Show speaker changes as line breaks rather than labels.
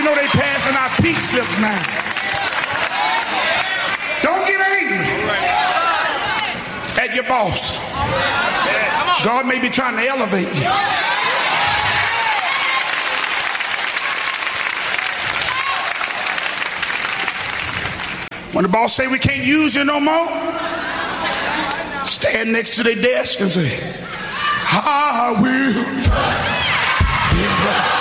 You know they passing out pink slips now. Don't get angry at your boss. God may be trying to elevate you. When the boss say we can't use you no more, stand next to their desk and say, I will trust in God.